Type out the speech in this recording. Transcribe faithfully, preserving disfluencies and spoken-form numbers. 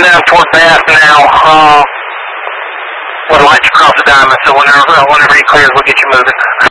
down toward Bass now. Uh, with lights across the diamond, so whenever, uh, whenever he clears, we'll get you moving.